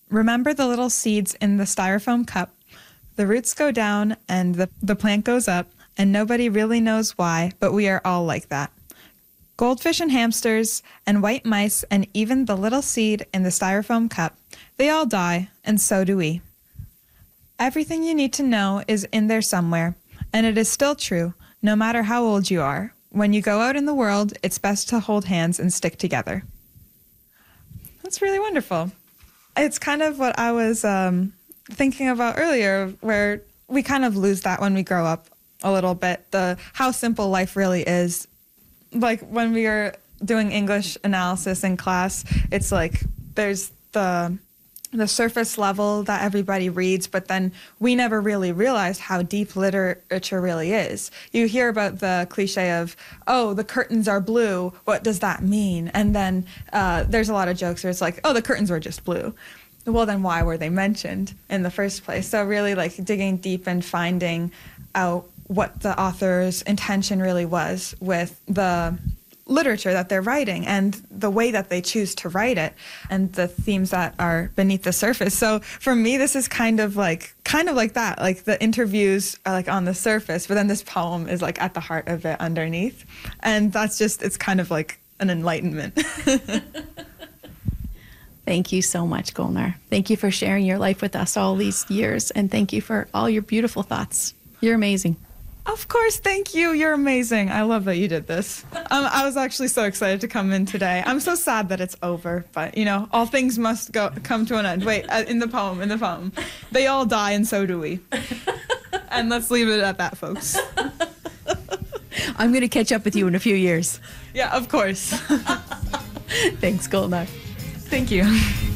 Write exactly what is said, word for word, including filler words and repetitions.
Remember the little seeds in the styrofoam cup. The roots go down and the, the plant goes up, and nobody really knows why, but we are all like that. Goldfish and hamsters and white mice and even the little seed in the styrofoam cup, they all die, and so do we. Everything you need to know is in there somewhere, and it is still true, no matter how old you are. When you go out in the world, it's best to hold hands and stick together. That's really wonderful. It's kind of what I was um, thinking about earlier, where we kind of lose that when we grow up a little bit, the how simple life really is. Like when we are doing English analysis in class, it's like there's the the surface level that everybody reads, but then we never really realized how deep literature really is. You hear about the cliche of, oh, the curtains are blue, what does that mean? And then uh, there's a lot of jokes where it's like, oh, the curtains were just blue. Well, then why were they mentioned in the first place? So really like digging deep and finding out what the author's intention really was with the literature that they're writing and the way that they choose to write it and the themes that are beneath the surface. So for me, this is kind of like kind of like that. Like the interviews are like on the surface, but then this poem is like at the heart of it underneath. And that's just, it's kind of like an enlightenment. Thank you so much, Golnar. Thank you for sharing your life with us all these years, and thank you for all your beautiful thoughts. You're amazing. Of course, thank you. You're amazing. I love that you did this. Um, I was actually so excited to come in today. I'm so sad that it's over, but you know, all things must go come to an end. Wait, uh, in the poem, in the poem, they all die, and so do we. And let's leave it at that, folks. I'm going to catch up with you in a few years. Yeah, of course. Thanks, Golnar. Thank you.